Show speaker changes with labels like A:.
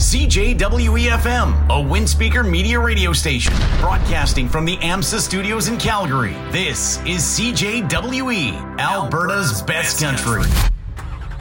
A: CJWE-FM, a Windspeaker media radio station, broadcasting from the AMSA studios in Calgary. This is CJWE, Alberta's best country.